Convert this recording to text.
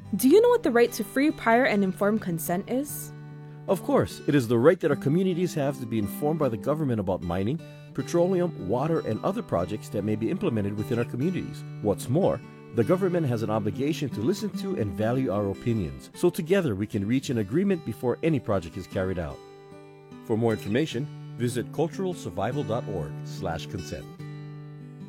Do you know what the right to free, prior, and informed consent is? Of course, it is the right that our communities have to be informed by the government about mining, petroleum, water, and other projects that may be implemented within our communities. What's more, the government has an obligation to listen to and value our opinions, so together we can reach an agreement before any project is carried out. For more information, visit culturalsurvival.org/consent.